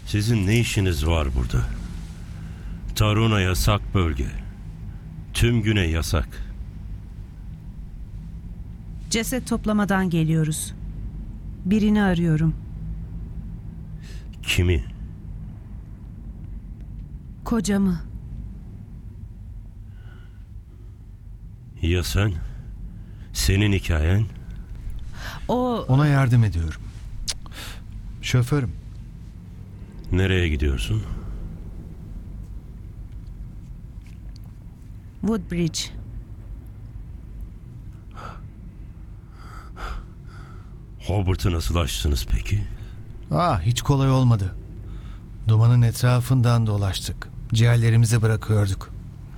Sizin ne işiniz var burada? Tarhuna yasak bölge. Tüm güney yasak. Ceset toplamadan geliyoruz. Birini arıyorum. Kimi? Kocamı. Ya sen? Senin hikayen? Ona yardım ediyorum. Şoförüm. Nereye gidiyorsun? Woodbridge. Hobart'ı nasıl açtınız peki? Hiç kolay olmadı. Dumanın etrafından dolaştık. Ciğerlerimize bırakıyorduk.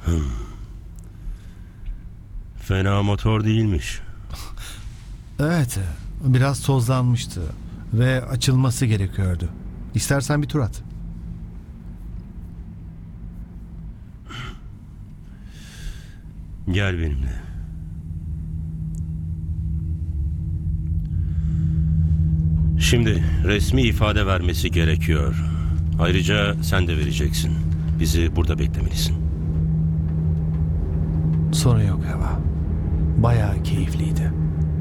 Fena motor değilmiş. Evet, biraz tozlanmıştı ve açılması gerekiyordu. İstersen bir tur at. Gel benimle. Şimdi resmi ifade vermesi gerekiyor. Ayrıca sen de vereceksin. Bizi burada beklemelisin. Sorun yok Eva. Bayağı keyifliydi.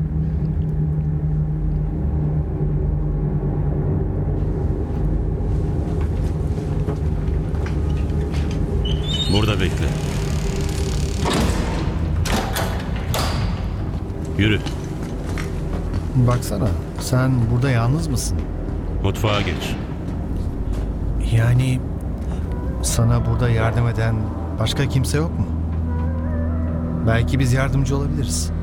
Burada bekle. Yürü. Baksana, sen burada yalnız mısın? Mutfağa geç. Yani sana burada yardım eden başka kimse yok mu? Belki biz yardımcı olabiliriz.